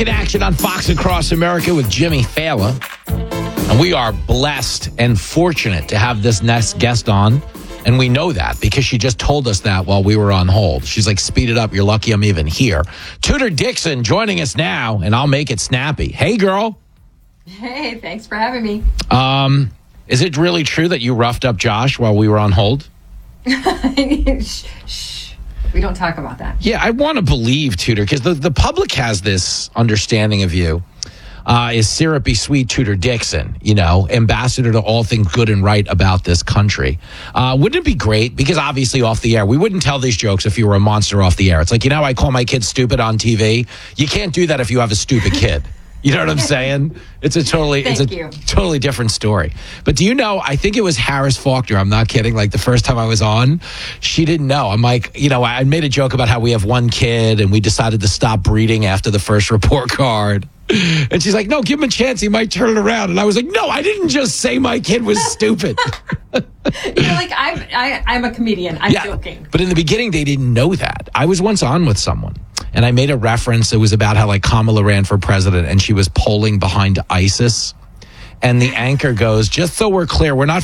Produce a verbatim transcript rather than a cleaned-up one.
in Action on Fox Across America with Jimmy Fallon. And we are blessed and fortunate to have this next guest on. And we know that because she just told us that while we were on hold. She's like, speed it up. You're lucky I'm even here. Tudor Dixon joining us now, and I'll make it snappy. Hey, girl. Hey, thanks for having me. Um, is it really true that you roughed up Josh while we were on hold? shh, shh. We don't talk about that. Yeah, I want to believe, Tudor, because the, the public has this understanding of you. Uh, is syrupy sweet Tudor Dixon, you know, ambassador to all things good and right about this country. Uh, wouldn't it be great? Because obviously off the air, we wouldn't tell these jokes if you were a monster off the air. It's like, you know, I call my kids stupid on T V. You can't do that if you have a stupid kid. You know what I'm saying? It's a totally, it's a you. totally different story. But do you know, I think it was Harris Faulkner. I'm not kidding. Like the first time I was on, she didn't know. I'm like, you know, I made a joke about how we have one kid and we decided to stop breeding after the first report card. And she's like, no, give him a chance. He might turn it around. And I was like, no, I didn't just say my kid was stupid. You're like, I'm, I, I'm a comedian. I'm yeah, joking. But in the beginning, they didn't know that. I was once on with someone, and I made a reference. It was about how, like, Kamala ran for president, and she was polling behind ISIS. And the anchor goes, just so we're clear, we're not